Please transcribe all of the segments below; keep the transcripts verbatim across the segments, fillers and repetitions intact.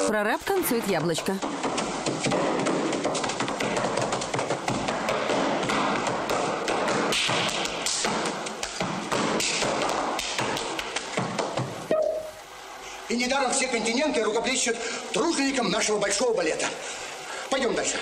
Прораб танцует яблочко. И недаром все континенты рукоплещут труженикам нашего большого балета. Пойдем дальше.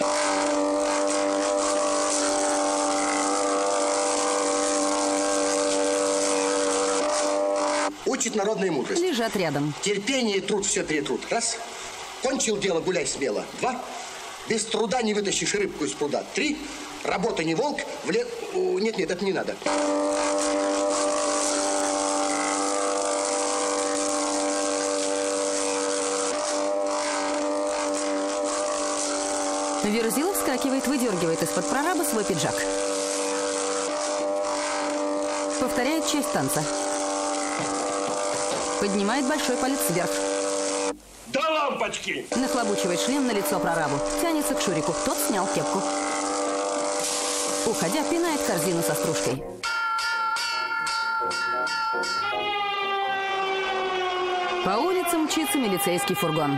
Учит народная мудрость. Лежат рядом. Терпение и труд все три труд. Раз. Кончил дело, гуляй смело. Два. Без труда не вытащишь рыбку из пруда. Три. Работа не волк. В ле... Нет, нет, это не надо. Верзила вскакивает, выдергивает из-под прораба свой пиджак. Повторяет часть танца. Поднимает большой палец вверх. До лампочки! Нахлобучивает шлем на лицо прорабу. Тянется к Шурику. Тот снял кепку. Уходя, пинает корзину со стружкой. По улицам мчится милицейский фургон.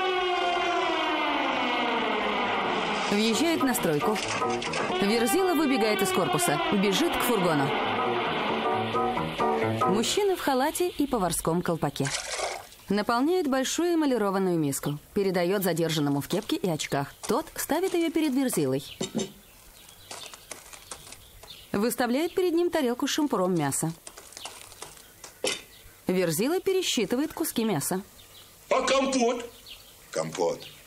Въезжает на стройку. Верзила выбегает из корпуса. Бежит к фургону. Мужчина в халате и поварском колпаке. Наполняет большую эмалированную миску. Передает задержанному в кепке и очках. Тот ставит ее перед Верзилой. Выставляет перед ним тарелку с шампуром мяса. Верзила пересчитывает куски мяса. А компот? Компот.